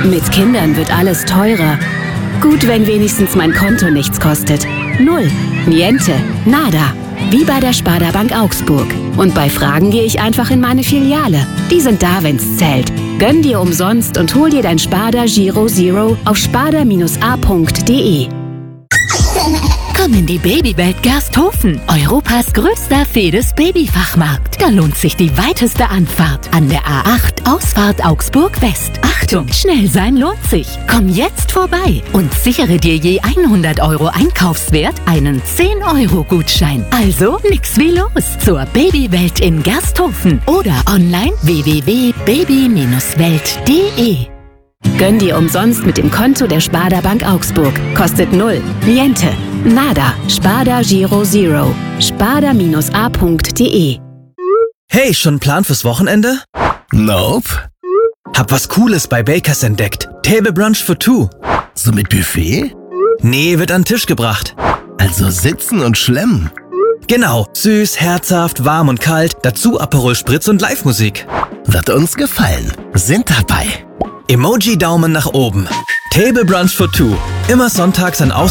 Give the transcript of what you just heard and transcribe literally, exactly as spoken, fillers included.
Mit Kindern wird alles teurer. Gut, wenn wenigstens mein Konto nichts kostet. Null, niente, nada. Wie bei der Sparda Bank Augsburg. Und bei Fragen gehe ich einfach in meine Filiale. Die sind da, wenn's zählt. Gönn dir umsonst und hol dir dein Sparda Giro Zero auf sparda Bindestrich a Punkt de. Komm in die Babywelt Gersthofen, Europas größter Fedes-Babyfachmarkt. Da lohnt sich die weiteste Anfahrt an der A acht, Ausfahrt Augsburg West. Achtung, schnell sein lohnt sich. Komm jetzt vorbei und sichere dir je hundert Euro Einkaufswert einen zehn Euro Gutschein. Also nix wie los zur Babywelt in Gersthofen oder online w w w punkt baby Bindestrich welt Punkt de. Gönn dir umsonst mit dem Konto der Sparda Bank Augsburg. Kostet null, niente, nada. Sparda Giro Zero. sparda Bindestrich a Punkt de. Hey, schon ein Plan fürs Wochenende? Nope. Hab was Cooles bei Bakers entdeckt. Table Brunch for two. So mit Buffet? Nee, wird an den Tisch gebracht. Also sitzen und schlemmen. Genau. Süß, herzhaft, warm und kalt. Dazu Aperol Spritz und Live-Musik. Wird uns gefallen. Sind dabei. Emoji Daumen nach oben. Table Brunch for two. Immer sonntags an